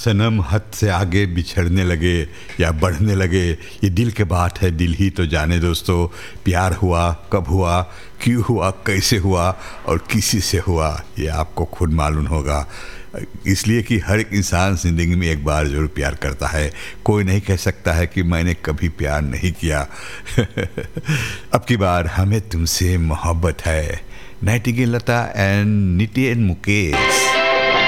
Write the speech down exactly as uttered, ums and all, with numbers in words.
सनम हद से आगे बिछड़ने लगे या बढ़ने लगे, ये दिल के बात है, दिल ही तो जाने दोस्तों। प्यार हुआ, कब हुआ, क्यों हुआ, कैसे हुआ और किसी से हुआ, ये आपको खुद मालूम होगा। इसलिए कि हर एक इंसान ज़िंदगी में एक बार ज़रूर प्यार करता है। कोई नहीं कह सकता है कि मैंने कभी प्यार नहीं किया। अब की बार हमें तुमसे मोहब्बत है। Nightingale Lata and nitty and Mukesh.